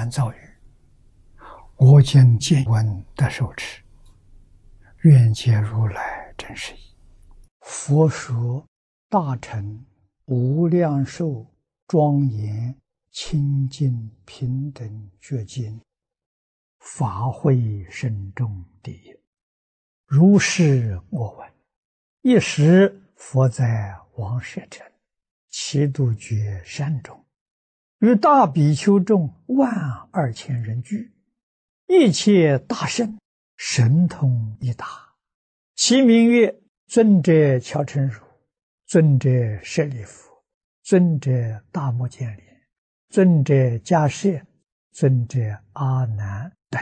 观造语，我今见闻得受持，愿解如来真实义。佛说大乘无量寿庄严清净平等觉经，法会深重第一。如是我闻，一时佛在王舍城祇度觉山中，与大比丘众12000人聚，一切大圣神通一达，其名曰尊者乔陈如、尊者舍利弗、尊者大目犍连、尊者迦叶、尊者阿难等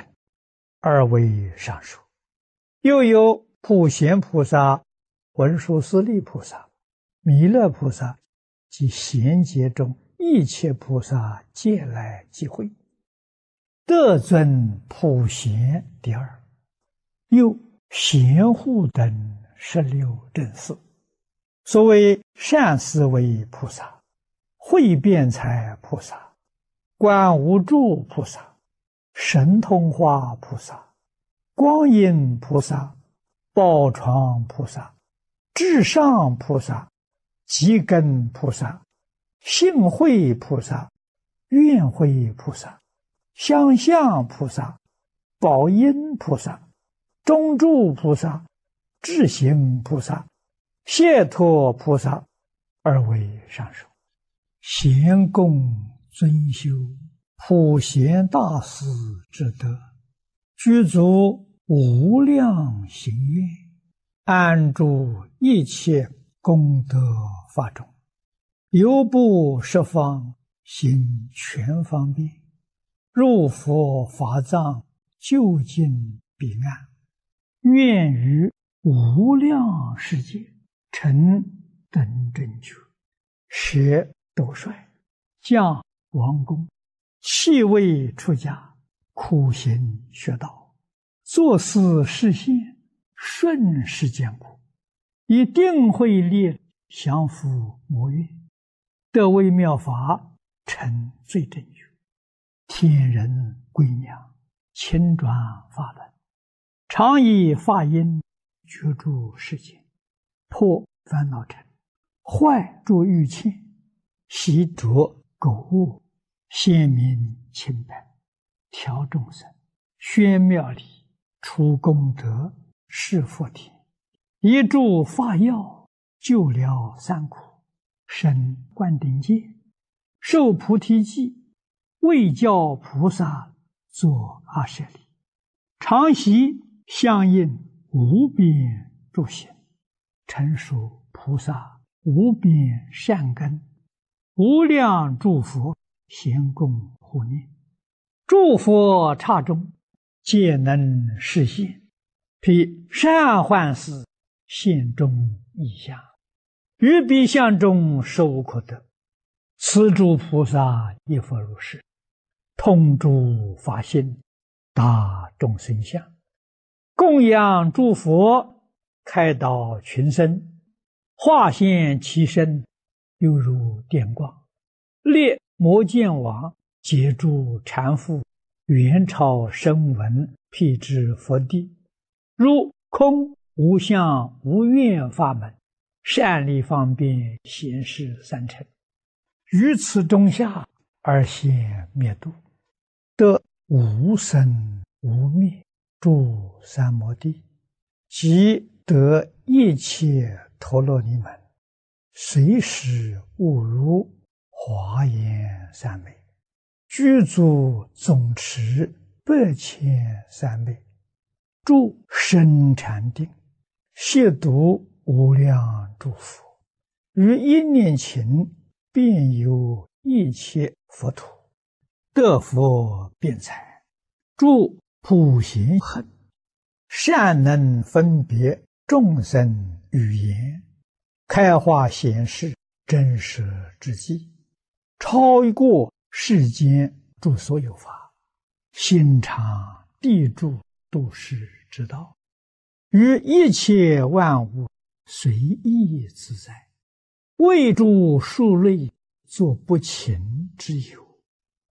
，2位上首。又有普贤菩萨、文殊师利菩萨、弥勒菩萨及贤劫中一切菩萨皆来集会，得尊普贤第2。又贤护等16正士，所谓善思维菩萨、慧辩才菩萨、观无住菩萨、神通化菩萨、光阴菩萨、宝床菩萨、至上菩萨、极根菩萨、性慧菩萨、愿慧菩萨、相向菩萨、宝音菩萨、中住菩萨、智行菩萨、解脱菩萨，2位上首。贤供尊修普贤大士之德，具足无量行愿，安住一切功德法中，犹不十方行全方便，入佛法藏，究竟彼岸，愿于无量世界成等正觉，舍斗率，降王宫，弃位出家，苦行学道，作思示现，顺世间苦，以定慧力降伏魔怨，得微妙法，成最正觉，天人归娘，亲转法轮，常以法音觉住世间，破烦恼尘，坏诸欲嗔，习着苟恶，显明清白，调众生，宣妙理，除功德，示福田，一助法药，救了三苦，生灌顶戒，受菩提记，为教菩萨作阿舍利，常习相应无边诸行，成熟菩萨无边善根，无量诸佛咸供护念，诸佛刹中皆能示现，披善幻事现中异相，于彼相中实无可得。此诸菩萨亦复如是，通诸法性，达众生相，供养诸佛，开导群生，化现其身，犹如电光，列摩犍王，解诸缠缚，元超声闻，辟支佛地，如空无相无愿法门，善利方便显示三乘，于此中下而现灭度，得无生无灭诸三摩地，即得一切陀罗尼门，随时悟入华严三昧，具足总持8千3昧，住深禅定，亵渎无量诸佛，于一念頃遍游一切佛土，得佛辩才，住普贤行，善能分别众生语言，开化显示真实之际，超过世间诸所有法，心常地住度世之道，于一切万物随意自在，为诸数类作不勤之有，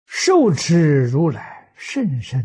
受持如来甚深